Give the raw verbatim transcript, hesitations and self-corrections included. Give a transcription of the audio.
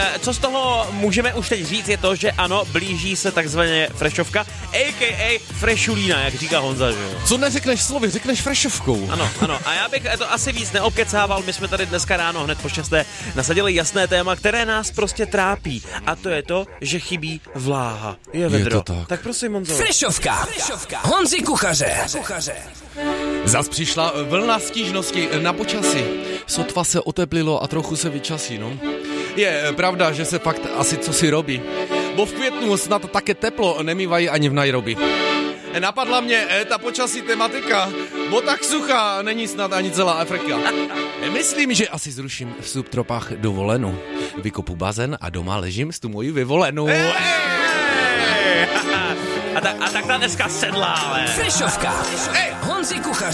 co z toho můžeme už teď říct je to, že ano, blíží se takzvaně freshovka, a k a. freshulína, jak říká Honza, že jo? Co neřekneš slovy, řekneš freshovkou. Ano, ano. A já bych to asi víc neobkecával, my jsme tady dneska ráno hned po šesté nasadili jasné téma, které nás prostě trápí. A to je to, že chybí vláha. Je vedro. Je to tak. Tak prosím, Honzo. Frešovka. Frešovka. Honzi Kuchaře. Kuchaře. Zas přišla vlna stížnosti na počasí. Sotva se oteplilo a trochu se vyčasí, no. Je pravda, že se fakt asi co si robí. Bo v květnu snad také teplo nemývají ani v Nairobi. Napadla mě ta počasí tematika, bo tak suchá není snad ani celá Afrika. Myslím, že asi zruším v subtropách dovolenou. Vykopu bazén a doma ležím s tu mojí vyvolenou. Hey! A, ta, a tak ta dneska sedla, ale... Frešovka. Honzi Kuchaře.